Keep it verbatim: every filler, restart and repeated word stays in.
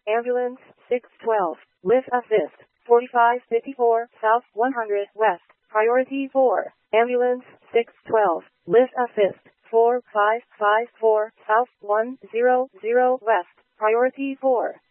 Ambulance six twelve, lift assist, forty-five fifty-four South one hundred West, priority four. Ambulance six twelve, lift assist, four five five four South one hundred West, priority four.